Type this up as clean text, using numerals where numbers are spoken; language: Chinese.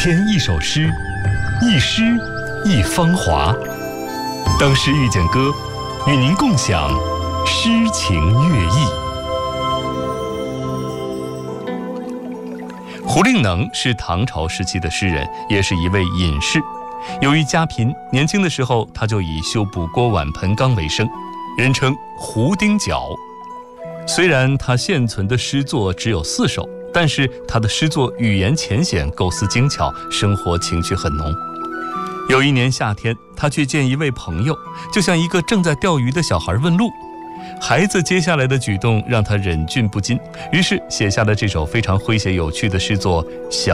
天一首诗，一诗一芳华。当诗遇见歌，与您共享诗情悦意。胡令能是唐朝时期的诗人，也是一位隐士。由于家贫，年轻的时候他就以修补锅碗盆缸为生，人称胡丁角。虽然他现存的诗作只有4首，但是他的诗作语言浅显，构思精巧，生活情趣很浓。有一年夏天，他去见一位朋友，就像一个正在钓鱼的小孩问路。孩子接下来的举动让他忍俊不禁，于是写下了这首非常诙谐有趣的诗作《小